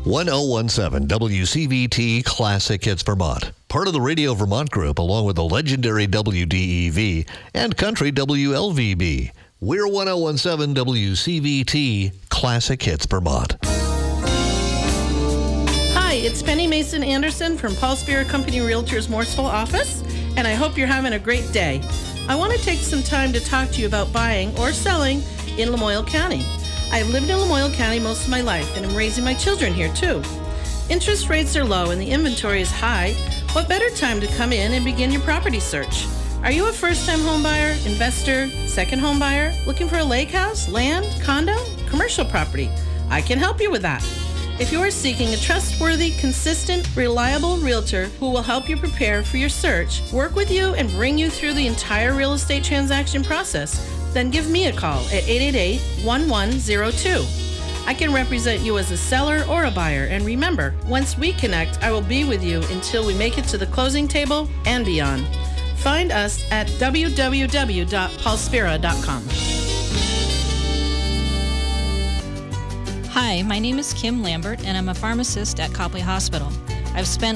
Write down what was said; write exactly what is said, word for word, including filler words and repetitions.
one oh one seven W C V T Classic Hits Vermont. Part of the Radio Vermont Group, along with the legendary W D E V and Country W L V B. We're one oh one seven W C V T Classic Hits Vermont. Hi, it's Penny Mason Anderson from Paul Spira Company Realtors Morrisville office, and I hope you're having a great day. I want to take some time to talk to you about buying or selling in Lamoille County. I've lived in Lamoille County most of my life, and I'm raising my children here too. Interest rates are low and the inventory is high. What better time to come in and begin your property search? Are you a first-time home buyer, investor, second home buyer, looking for a lake house, land, condo, commercial property? I can help you with that. If you are seeking a trustworthy, consistent, reliable realtor who will help you prepare for your search, work with you, and bring you through the entire real estate transaction process, then give me a call at eight eight eight, one one zero two. I can represent you as a seller or a buyer, and remember, once we connect, I will be with you until we make it to the closing table and beyond. Find us at w w w dot paul spira dot com. Hi, my name is Kim Lambert, and I'm a pharmacist at Copley Hospital. I've spent